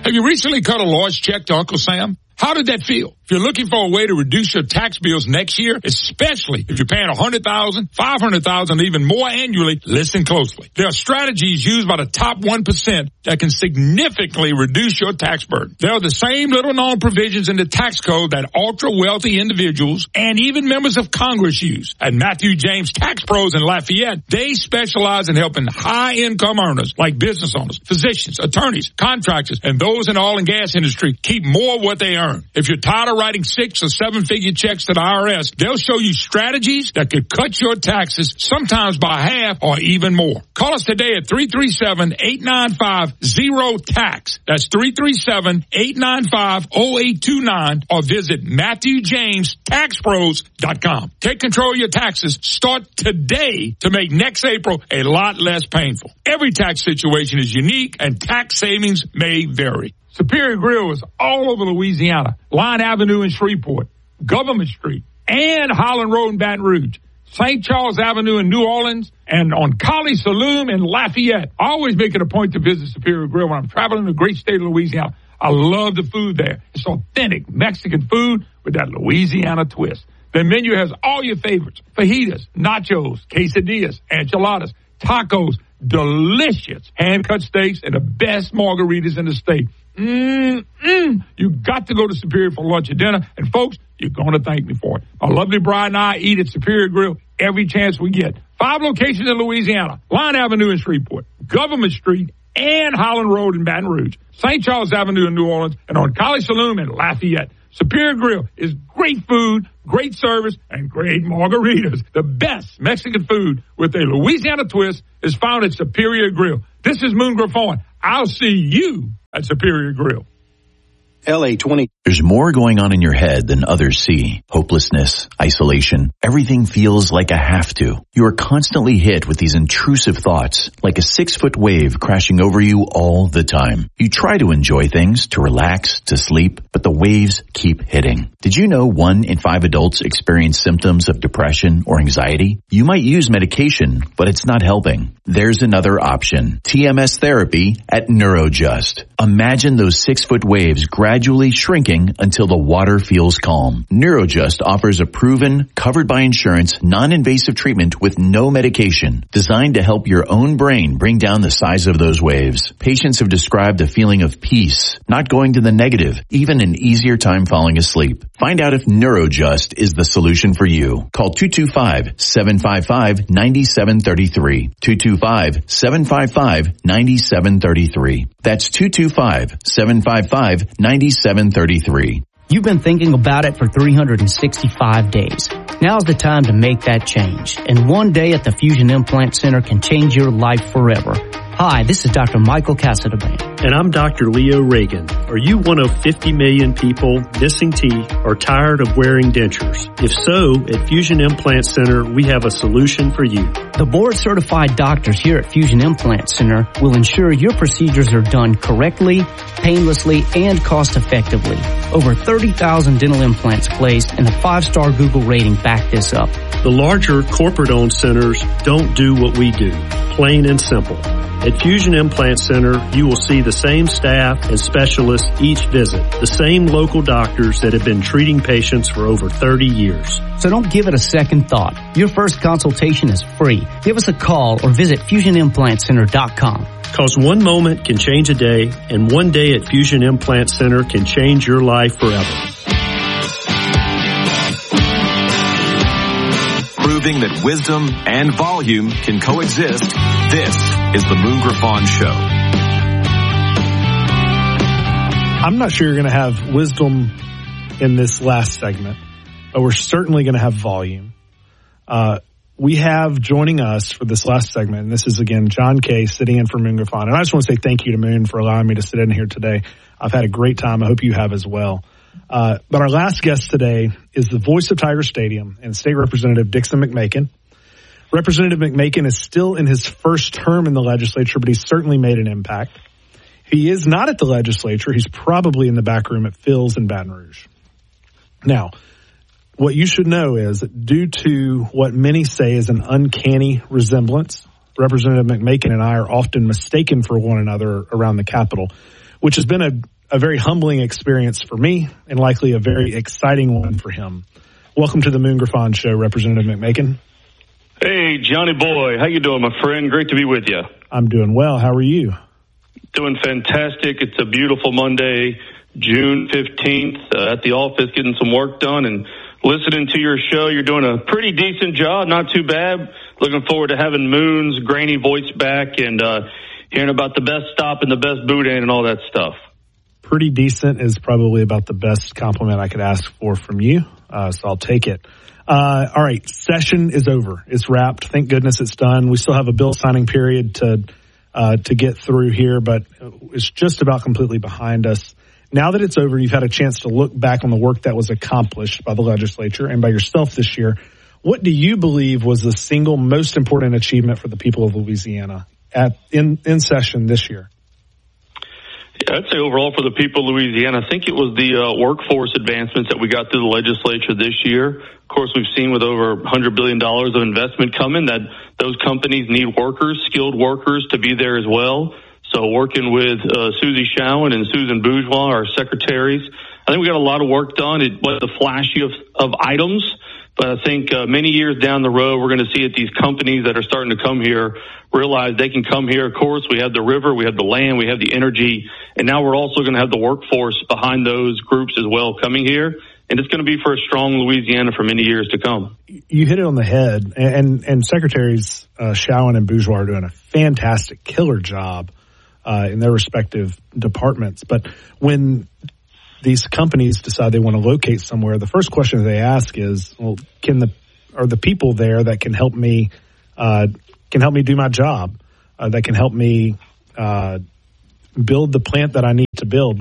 Have you recently cut a large check to Uncle Sam? How did that feel? If you're looking for a way to reduce your tax bills next year, especially if you're paying $100,000, $500,000, even more annually, listen closely. There are strategies used by the top 1% that can significantly reduce your tax burden. There are the same little-known provisions in the tax code that ultra-wealthy individuals and even members of Congress use. At Matthew James Tax Pros in Lafayette, they specialize in helping high-income earners like business owners, physicians, attorneys, contractors, and those in the oil and gas industry keep more of what they earn. If you're tired of writing 6- or 7-figure checks to the IRS, they'll show you strategies that could cut your taxes sometimes by half or even more. Call us today at 337-895-0TAX. That's 337-895-0829 or visit MatthewJamesTaxPros.com. Take control of your taxes. Start today to make next April a lot less painful. Every tax situation is unique and tax savings may vary. Superior Grill is all over Louisiana. Line Avenue in Shreveport, Government Street, and Holland Road in Baton Rouge, St. Charles Avenue in New Orleans, and on Collie Saloon in Lafayette. I always make it a point to visit Superior Grill when I'm traveling the great state of Louisiana. I love the food there. It's authentic Mexican food with that Louisiana twist. Their menu has all your favorites: fajitas, nachos, quesadillas, enchiladas, tacos, delicious hand-cut steaks, and the best margaritas in the state. You got to go to Superior for lunch or dinner, and folks, you're going to thank me for it. My lovely bride and I eat at Superior Grill every chance we get. 5 locations in Louisiana: Line Avenue in Shreveport, Government Street, and Holland Road in Baton Rouge, St. Charles Avenue in New Orleans, and on Collie Saloon in Lafayette. Superior Grill is great food, great service, and great margaritas. The best Mexican food with a Louisiana twist is found at Superior Grill. This is Moon Griffon. I'll see you at Superior Grill. LA20. There's more going on in your head than others see. Hopelessness, isolation, everything feels like a have to. You are constantly hit with these intrusive thoughts, like a 6-foot wave crashing over you all the time. You try to enjoy things, to relax, to sleep, but the waves keep hitting. Did you know 1 in 5 adults experience symptoms of depression or anxiety? You might use medication, but it's not helping. There's another option: TMS therapy at Neurojust. Imagine those 6-foot waves gradually shrinking until the water feels calm. Neurojust offers a proven, covered by insurance, non-invasive treatment with no medication, designed to help your own brain bring down the size of those waves. Patients have described a feeling of peace, not going to the negative, even an easier time falling asleep. Find out if Neurojust is the solution for you. Call 225-755-9733. 225-755-9733. That's 225-755-9733. You've been thinking about it for 365 days. Now's the time to make that change. And one day at the Fusion Implant Center can change your life forever. Hi, this is Dr. Michael Casadebane. And I'm Dr. Leo Reagan. Are you one of 50 million people missing teeth or tired of wearing dentures? If so, at Fusion Implant Center, we have a solution for you. The board-certified doctors here at Fusion Implant Center will ensure your procedures are done correctly, painlessly, and cost-effectively. Over 30,000 dental implants placed, and a 5-star Google rating back this up. The larger corporate-owned centers don't do what we do, plain and simple. At Fusion Implant Center, you will see the same staff and specialists each visit, the same local doctors that have been treating patients for over 30 years. So don't give it a second thought. Your first consultation is free. Give us a call or visit FusionImplantCenter.com. Because one moment can change a day, and one day at Fusion Implant Center can change your life forever. Proving that wisdom and volume can coexist, this is the Moon Griffon Show. I'm not sure you're going to have wisdom in this last segment, but we're certainly going to have volume. We have joining us for this last segment, and this is, again, John Kay sitting in for Moon Griffon. And I just want to say thank you to Moon for allowing me to sit in here today. I've had a great time. I hope you have as well. But our last guest today is the voice of Tiger Stadium and State Representative Dixon McMakin. Representative McMakin is still in his first term in the legislature, but he's certainly made an impact. He is not at the legislature. He's probably in the back room at Phil's in Baton Rouge. Now, what you should know is that due to what many say is an uncanny resemblance, Representative McMakin and I are often mistaken for one another around the Capitol, which has been a very humbling experience for me and likely a very exciting one for him. Welcome to the Moon Griffon Show, Representative McMakin. Hey, Johnny boy. How you doing, my friend? Great to be with you. I'm doing well. How are you? Doing fantastic. It's a beautiful Monday, June 15th, at the office, getting some work done and listening to your show. You're doing a pretty decent job, not too bad. Looking forward to having Moon's grainy voice back and hearing about the best stop and the best boudin and all that stuff. Pretty decent is probably about the best compliment I could ask for from you, so I'll take it. All right, session is over. It's wrapped. Thank goodness it's done. We still have a bill signing period to get through here, but it's just about completely behind us. Now that it's over, you've had a chance to look back on the work that was accomplished by the legislature and by yourself this year. What do you believe was the single most important achievement for the people of Louisiana in session this year? Yeah, I'd say overall for the people of Louisiana, I think it was the workforce advancements that we got through the legislature this year. Of course, we've seen with over $100 billion of investment coming that those companies need workers, skilled workers, to be there as well. So working with Susie Showen and Susan Bourgeois, our secretaries, I think we got a lot of work done. It wasn't the flashy of items, but I think many years down the road, we're going to see it. These companies that are starting to come here realize they can come here. Of course, we have the river, we have the land, we have the energy, and now we're also going to have the workforce behind those groups as well coming here. And it's going to be for a strong Louisiana for many years to come. You hit it on the head, and Secretaries Showen and Bourgeois are doing a fantastic, killer job in their respective departments. But when these companies decide they want to locate somewhere, the first question they ask is, well, are the people there that can help me do my job, that can help me build the plant that I need to build?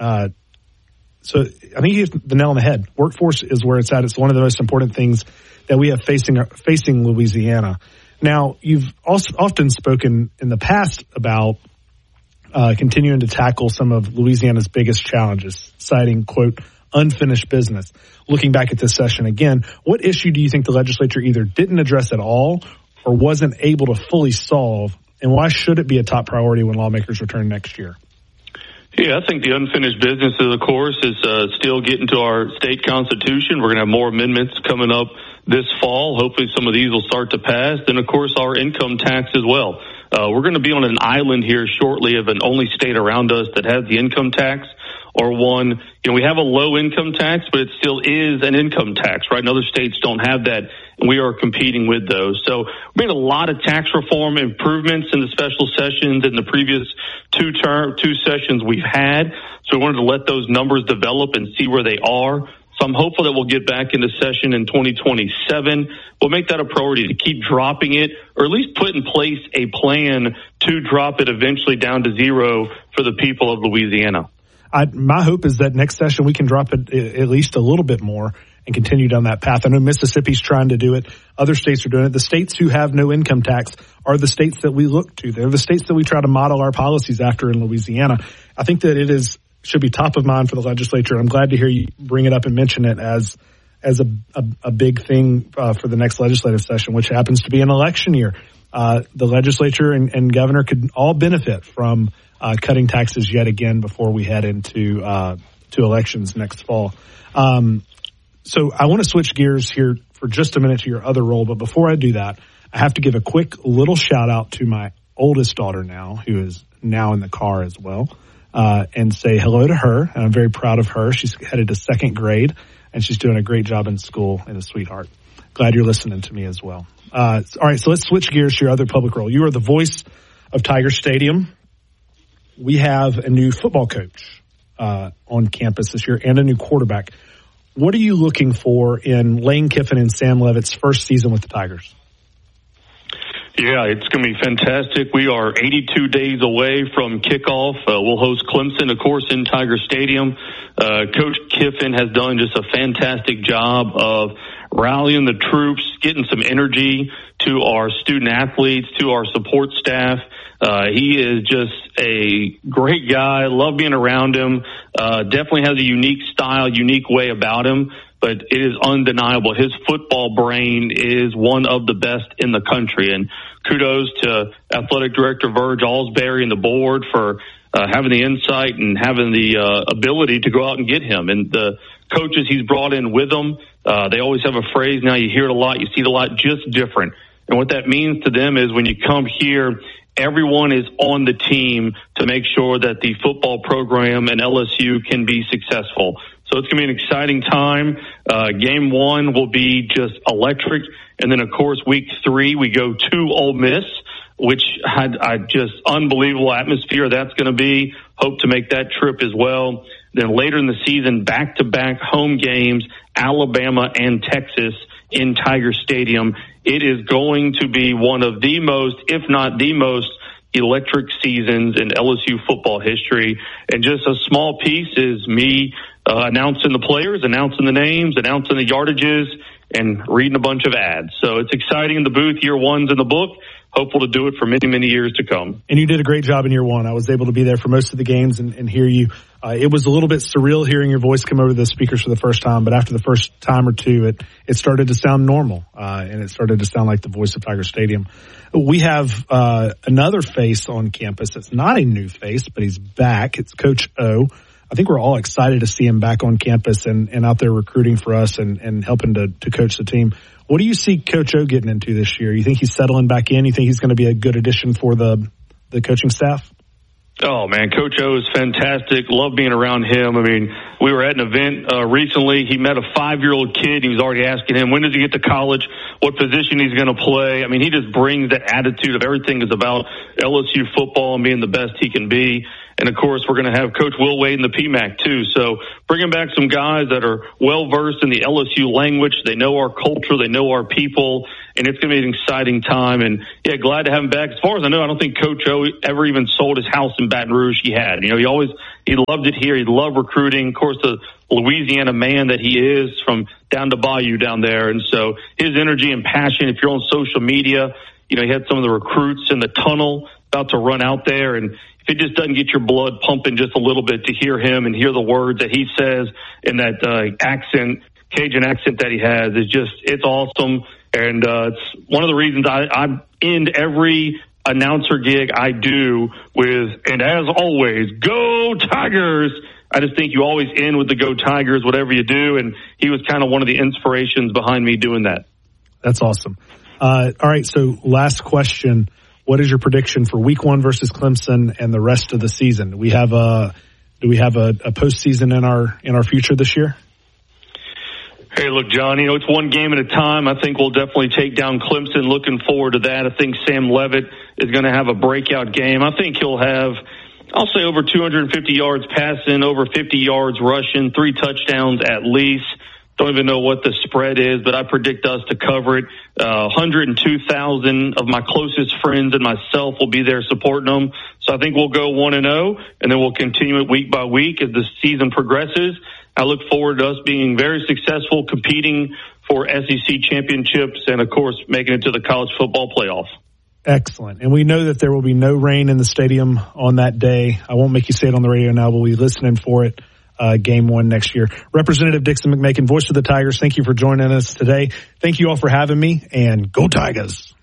So I think you hit the nail on the head. Workforce is where it's at. It's one of the most important things that we have facing Louisiana. Now, you've also often spoken in the past about continuing to tackle some of Louisiana's biggest challenges, citing, quote, unfinished business. Looking back at this session again, what issue do you think the legislature either didn't address at all or wasn't able to fully solve, and why should it be a top priority when lawmakers return next year? Yeah, I think the unfinished business, of course, is still getting to our state constitution. We're going to have more amendments coming up this fall. Hopefully some of these will start to pass. Then, of course, our income tax as well. We're going to be on an island here shortly of an only state around us that has the income tax, or one, we have a low income tax, but it still is an income tax, right? And other states don't have that, and we are competing with those. So we made a lot of tax reform improvements in the special sessions in the previous two sessions we've had. So we wanted to let those numbers develop and see where they are. So I'm hopeful that we'll get back into session in 2027. We'll make that a priority to keep dropping it, or at least put in place a plan to drop it eventually down to zero for the people of Louisiana. My hope is that next session we can drop it at least a little bit more and continue down that path. I know Mississippi's trying to do it. Other states are doing it. The states who have no income tax are the states that we look to. They're the states that we try to model our policies after in Louisiana. I think that it should be top of mind for the legislature. I'm glad to hear you bring it up and mention it as a big thing for the next legislative session, which happens to be an election year. The legislature and governor could all benefit from cutting taxes yet again before we head into to elections next fall. So I want to switch gears here for just a minute to your other role. But before I do that, I have to give a quick little shout out to my oldest daughter now, who is now in the car as well, and say hello to her. And I'm very proud of her. She's headed to second grade, and she's doing a great job in school and a sweetheart. Glad you're listening to me as well. All right, so let's switch gears to your other public role. You are the voice of Tiger Stadium. We have a new football coach on campus this year and a new quarterback. What are you looking for in Lane Kiffin and Sam Levitt's first season with the Tigers? Yeah, it's going to be fantastic. We are 82 days away from kickoff. We'll host Clemson, of course, in Tiger Stadium. Coach Kiffin has done just a fantastic job of rallying the troops, getting some energy to our student athletes, to our support staff. He is just a great guy. Love being around him. Definitely has a unique style, unique way about him, but it is undeniable. His football brain is one of the best in the country. And kudos to Athletic Director Verge Alsbury and the board for having the insight and having the ability to go out and get him. And the coaches he's brought in with him, they always have a phrase. Now you hear it a lot, you see it a lot, just different. And what that means to them is when you come here, everyone is on the team to make sure that the football program and LSU can be successful. So it's going to be an exciting time. Game 1 will be just electric. And then, of course, week 3, we go to Ole Miss, which had just unbelievable atmosphere that's going to be. Hope to make that trip as well. Then later in the season, back-to-back home games, Alabama and Texas in Tiger Stadium. It is going to be one of the most, if not the most, electric seasons in LSU football history. And just a small piece is me announcing the players, announcing the names, announcing the yardages, and reading a bunch of ads. So it's exciting in the booth. Year 1's in the book. Hopeful to do it for many, many years to come. And you did a great job in year 1. I was able to be there for most of the games and hear you. It was a little bit surreal hearing your voice come over the speakers for the first time, but after the first time or two, it started to sound normal, and it started to sound like the voice of Tiger Stadium. We have another face on campus. It's not a new face, but he's back. It's Coach O. I think we're all excited to see him back on campus and out there recruiting for us and helping to coach the team. What do you see Coach O getting into this year? You think he's settling back in? You think he's going to be a good addition for the coaching staff? Oh, man, Coach O is fantastic. Love being around him. I mean, we were at an event recently. He met a 5-year-old kid. He was already asking him, when does he get to college, what position he's going to play. I mean, he just brings that attitude of everything is about LSU football and being the best he can be. And, of course, we're going to have Coach Will Wade in the PMAC, too. So bringing back some guys that are well-versed in the LSU language. They know our culture. They know our people. And it's going to be an exciting time. And, yeah, glad to have him back. As far as I know, I don't think Coach O ever even sold his house in Baton Rouge. He had. You know, he loved it here. He loved recruiting. Of course, the Louisiana man that he is from down to Bayou down there. And so his energy and passion, if you're on social media, you know, he had some of the recruits in the tunnel about to run out there. And if it just doesn't get your blood pumping just a little bit to hear him and hear the words that he says in that accent, Cajun accent that he has, it's awesome. And it's one of the reasons I end every announcer gig I do with, and as always, go Tigers. I just think you always end with the go Tigers, whatever you do. And he was kind of one of the inspirations behind me doing that. That's awesome. All right. So last question. What is your prediction for week 1 versus Clemson and the rest of the season? Do we have a postseason in our future this year? Hey, look, John, you know, it's one game at a time. I think we'll definitely take down Clemson. Looking forward to that. I think Sam Leavitt is going to have a breakout game. I think he'll have, I'll say, over 250 yards passing, over 50 yards rushing, 3 touchdowns at least. Don't even know what the spread is, but I predict us to cover it. 102,000 of my closest friends and myself will be there supporting them. So I think we'll go 1-0, and then we'll continue it week by week as the season progresses. I look forward to us being very successful, competing for SEC championships, and, of course, making it to the college football playoff. Excellent. And we know that there will be no rain in the stadium on that day. I won't make you say it on the radio now, but we'll be listening for it. Game 1 next year. Representative Dixon McMakin, voice of the Tigers, thank you for joining us today. Thank you all for having me, and go Tigers.